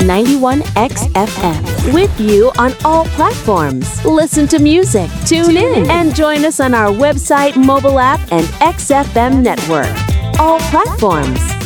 91XFM. With you on all platforms. Listen to music, tune in, and join us on our website, mobile app, and XFM network. All platforms.